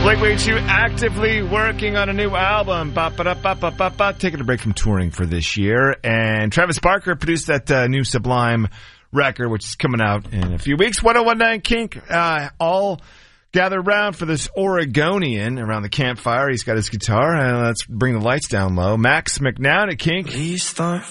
Blink-182 actively working on a new album. Taking a break from touring for this year. And Travis Barker produced that new Sublime record, which is coming out in a few weeks. 1019 Kink, all gather around for this Oregonian around the campfire. He's got his guitar. Let's bring the lights down low. Max McNown at Kink. Please start